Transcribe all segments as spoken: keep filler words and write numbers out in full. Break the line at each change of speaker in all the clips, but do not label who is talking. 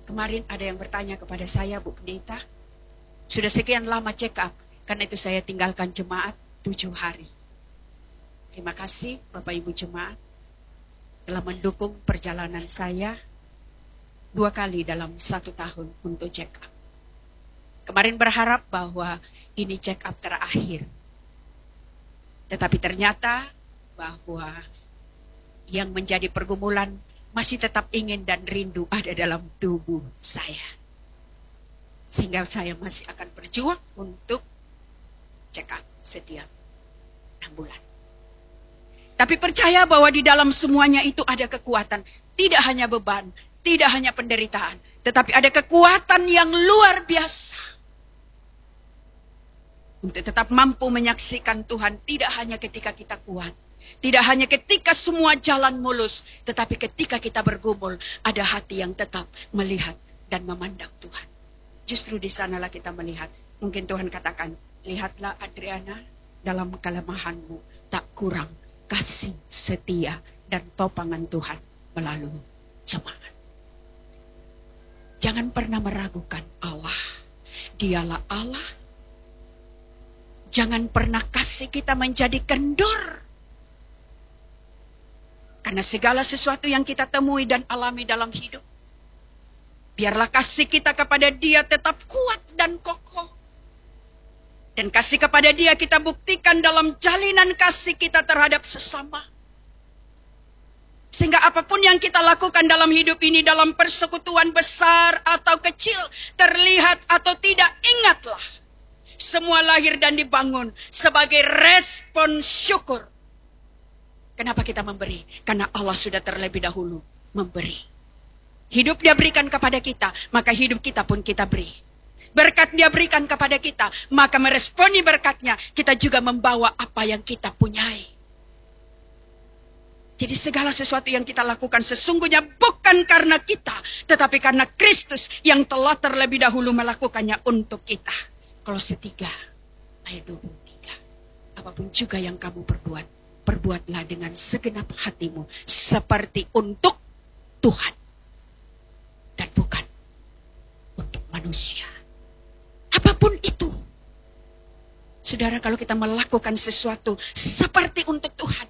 Kemarin ada yang bertanya kepada saya, Bu Pendeta, sudah sekian lama check up, karena itu saya tinggalkan jemaat tujuh hari. Terima kasih Bapak Ibu jemaat telah mendukung perjalanan saya dua kali dalam satu tahun untuk check up. Kemarin berharap bahwa ini check up terakhir. Tetapi ternyata bahwa yang menjadi pergumulan masih tetap ingin dan rindu ada dalam tubuh saya. Sehingga saya masih akan berjuang untuk check up setiap enam bulan. Tapi percaya bahwa di dalam semuanya itu ada kekuatan. Tidak hanya beban, tidak hanya penderitaan. Tetapi ada kekuatan yang luar biasa. Untuk tetap mampu menyaksikan Tuhan tidak hanya ketika kita kuat. Tidak hanya ketika semua jalan mulus, tetapi ketika kita bergumul, ada hati yang tetap melihat dan memandang Tuhan. Justru di sanalah kita melihat. Mungkin Tuhan katakan, lihatlah Adriana, dalam kelemahanmu tak kurang kasih setia dan topangan Tuhan melalui jemaat. Jangan pernah meragukan Allah. Dialah Allah. Jangan pernah kasih kita menjadi kendor. Karena segala sesuatu yang kita temui dan alami dalam hidup, biarlah kasih kita kepada Dia tetap kuat dan kokoh. Dan kasih kepada Dia kita buktikan dalam jalinan kasih kita terhadap sesama. Sehingga apapun yang kita lakukan dalam hidup ini, dalam persekutuan besar atau kecil, terlihat atau tidak, ingatlah. Semua lahir dan dibangun sebagai respon syukur. Kenapa kita memberi? Karena Allah sudah terlebih dahulu memberi. Hidup Dia berikan kepada kita, maka hidup kita pun kita beri. Berkat Dia berikan kepada kita, maka meresponi berkatnya, kita juga membawa apa yang kita punyai. Jadi segala sesuatu yang kita lakukan sesungguhnya bukan karena kita, tetapi karena Kristus yang telah terlebih dahulu melakukannya untuk kita. Kolose tiga ayat dua puluh tiga. Apapun juga yang kamu perbuat, perbuatlah dengan segenap hatimu seperti untuk Tuhan dan bukan untuk manusia. Apapun itu. Saudara, kalau kita melakukan sesuatu seperti untuk Tuhan,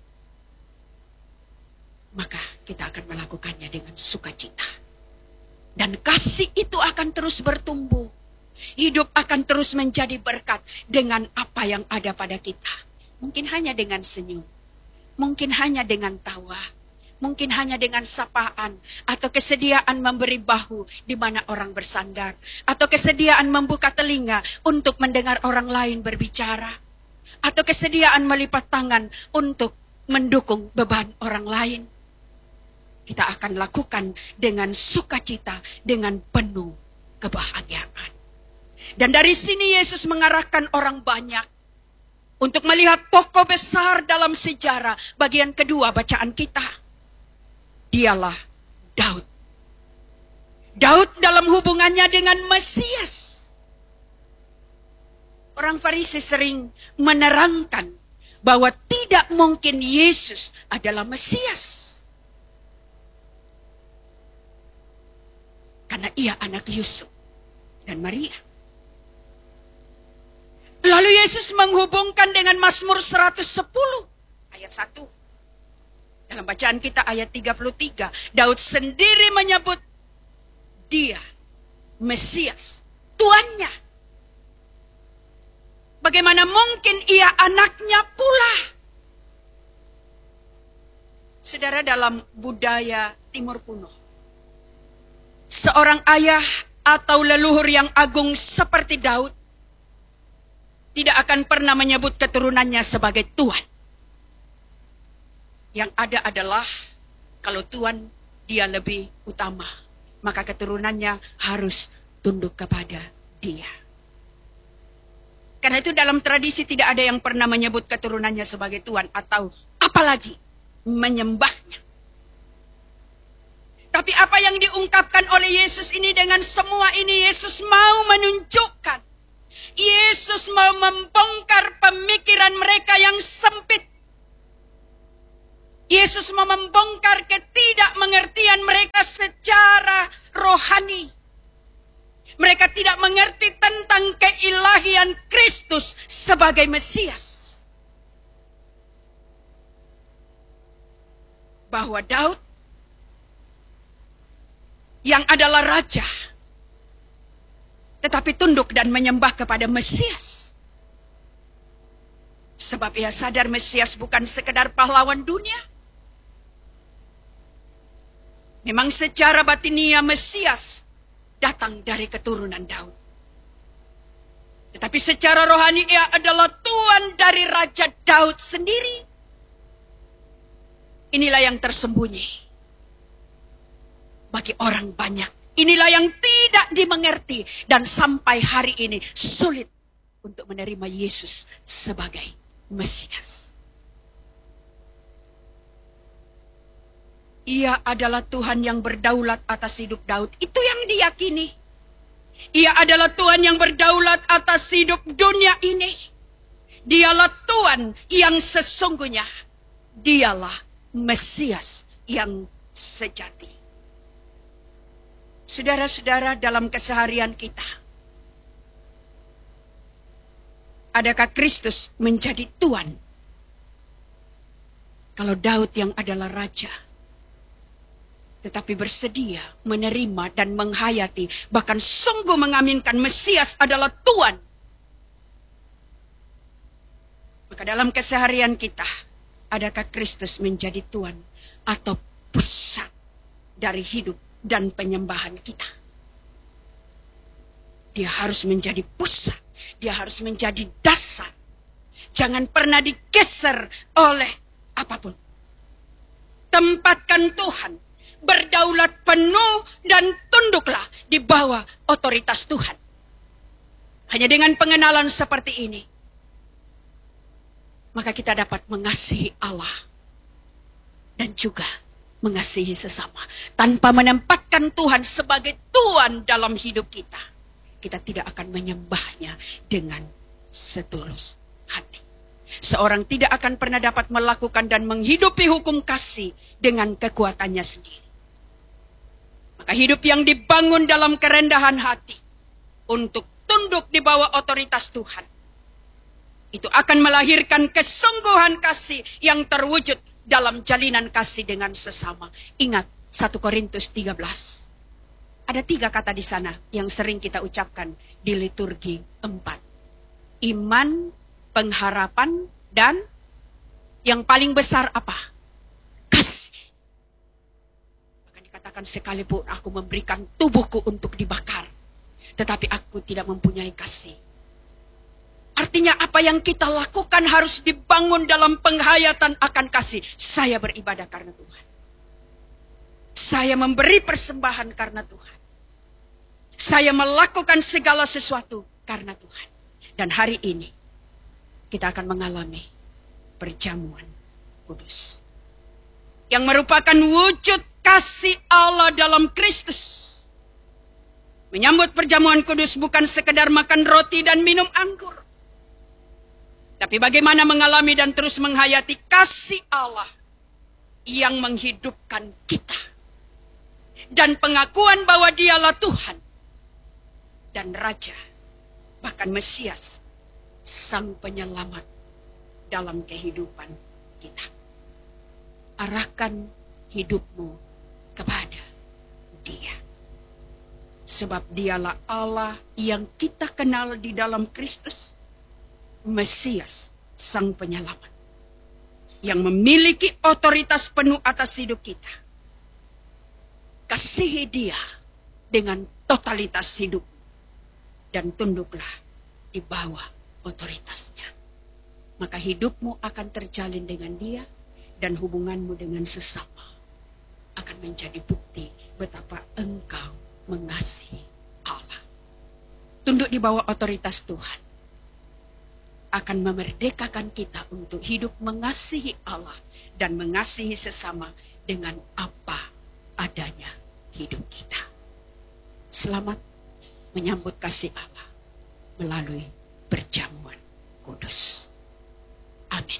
maka kita akan melakukannya dengan sukacita. Dan kasih itu akan terus bertumbuh. Hidup akan terus menjadi berkat dengan apa yang ada pada kita. Mungkin hanya dengan senyum, mungkin hanya dengan tawa, mungkin hanya dengan sapaan, atau kesediaan memberi bahu di mana orang bersandar, atau kesediaan membuka telinga untuk mendengar orang lain berbicara, atau kesediaan melipat tangan untuk mendukung beban orang lain. Kita akan lakukan dengan sukacita, dengan penuh kebahagiaan. Dan dari sini Yesus mengarahkan orang banyak untuk melihat tokoh besar dalam sejarah. Bagian kedua bacaan kita. Dialah Daud. Daud dalam hubungannya dengan Mesias. Orang Farisi sering menerangkan bahwa tidak mungkin Yesus adalah Mesias. Karena ia anak Yusuf dan Maria. Lalu Yesus menghubungkan dengan Mazmur seratus sepuluh ayat satu. Dalam bacaan kita ayat tiga puluh tiga, Daud sendiri menyebut Dia Mesias, tuannya. Bagaimana mungkin ia anaknya pula? Saudara, dalam budaya Timur kuno, seorang ayah atau leluhur yang agung seperti Daud tidak akan pernah menyebut keturunannya sebagai tuan. Yang ada adalah kalau tuan dia lebih utama, maka keturunannya harus tunduk kepada dia. Karena itu dalam tradisi tidak ada yang pernah menyebut keturunannya sebagai tuan atau apalagi menyembahnya. Tapi apa yang diungkapkan oleh Yesus ini, dengan semua ini Yesus mau menunjukkan, Yesus mau membongkar pemikiran mereka yang sempit. Yesus mau membongkar ketidakmengertian mereka secara rohani sebagai Mesias. Bahwa Daud yang adalah raja, tetapi tunduk dan menyembah kepada Mesias. Sebab ia sadar Mesias bukan sekedar pahlawan dunia. Memang secara batinia Mesias datang dari keturunan Daud. Tetapi secara rohani ia adalah tuan dari Raja Daud sendiri. Inilah yang tersembunyi bagi orang banyak. Inilah yang tidak dimengerti dan sampai hari ini sulit untuk menerima Yesus sebagai Mesias. Ia adalah Tuhan yang berdaulat atas hidup Daud. Itu yang diyakini. Ia adalah Tuhan yang berdaulat atas hidup dunia ini. Dialah Tuhan yang sesungguhnya. Dialah Mesias yang sejati. Saudara-saudara, dalam keseharian kita, adakah Kristus menjadi Tuan? Kalau Daud yang adalah raja, tetapi bersedia menerima dan menghayati, bahkan sungguh mengaminkan Mesias adalah Tuan. Maka dalam keseharian kita, adakah Kristus menjadi Tuan atau pusat dari hidup dan penyembahan kita? Dia harus menjadi pusat. Dia harus menjadi dasar. Jangan pernah digeser oleh apapun. Tempatkan Tuhan. Berdaulat penuh dan tunduklah di bawah otoritas Tuhan. Hanya dengan pengenalan seperti ini, maka kita dapat mengasihi Allah dan juga mengasihi sesama. Tanpa menempatkan Tuhan sebagai Tuan dalam hidup kita, kita tidak akan menyembahnya dengan setulus hati. Seorang tidak akan pernah dapat melakukan dan menghidupi hukum kasih dengan kekuatannya sendiri. Maka hidup yang dibangun dalam kerendahan hati untuk tunduk di bawah otoritas Tuhan, itu akan melahirkan kesungguhan kasih yang terwujud dalam jalinan kasih dengan sesama. Ingat satu Korintus tiga belas. Ada tiga kata di sana yang sering kita ucapkan di liturgi empat. Iman, pengharapan, dan yang paling besar apa? Kasih. Maka dikatakan sekalipun aku memberikan tubuhku untuk dibakar, tetapi aku tidak mempunyai kasih. Artinya apa yang kita lakukan harus dibangun dalam penghayatan akan kasih. Saya beribadah karena Tuhan. Saya memberi persembahan karena Tuhan. Saya melakukan segala sesuatu karena Tuhan. Dan hari ini kita akan mengalami perjamuan kudus. Yang merupakan wujud kasih Allah dalam Kristus. Menyambut perjamuan kudus bukan sekedar makan roti dan minum anggur. Tapi bagaimana mengalami dan terus menghayati kasih Allah yang menghidupkan kita. Dan pengakuan bahwa dialah Tuhan dan Raja, bahkan Mesias, Sang Penyelamat dalam kehidupan kita. Arahkan hidupmu kepada Dia. Sebab dialah Allah yang kita kenal di dalam Kristus. Mesias, Sang Penyelamat, yang memiliki otoritas penuh atas hidup kita. Kasihi Dia dengan totalitas hidup dan tunduklah di bawah otoritasnya. Maka hidupmu akan terjalin dengan Dia dan hubunganmu dengan sesama akan menjadi bukti betapa engkau mengasihi Allah. Tunduk di bawah otoritas Tuhan akan memerdekakan kita untuk hidup mengasihi Allah dan mengasihi sesama dengan apa adanya hidup kita. Selamat menyambut kasih Allah melalui perjamuan kudus. Amin.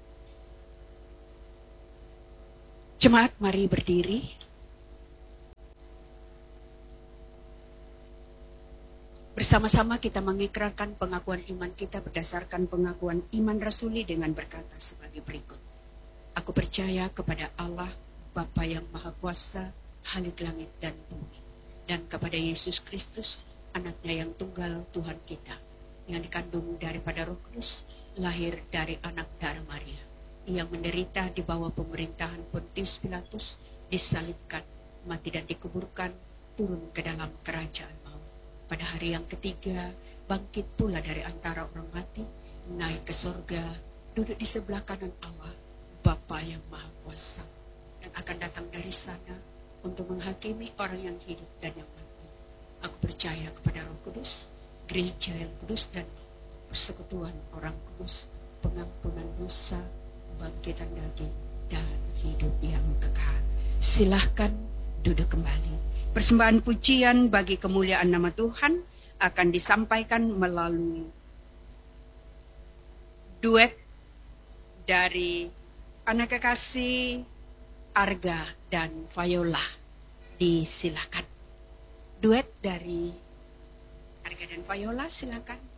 Jemaat, mari berdiri. Bersama-sama kita mengikrarkan pengakuan iman kita berdasarkan pengakuan iman rasuli dengan berkata sebagai berikut. Aku percaya kepada Allah, Bapa yang Maha Kuasa, Khalik langit dan bumi, dan kepada Yesus Kristus, anaknya yang tunggal Tuhan kita, yang dikandung daripada Roh Kudus, lahir dari anak darah Maria, yang menderita di bawah pemerintahan Pontius Pilatus, disalibkan, mati dan dikuburkan, turun ke dalam kerajaan maut. Pada hari yang ketiga, bangkit pula dari antara orang mati, naik ke sorga, duduk di sebelah kanan Allah, Bapa yang Maha Kuasa, dan akan datang dari sana untuk menghakimi orang yang hidup dan yang mati. Aku percaya kepada Roh Kudus, gereja yang kudus dan persekutuan orang kudus, pengampunan dosa, kebangkitan daging, dan hidup yang kekal. Silahkan duduk kembali. Persembahan pujian bagi kemuliaan nama Tuhan akan disampaikan melalui duet dari anak kekasih Arga dan Viola. Disilahkan. Duet dari Arga dan Viola, silakan.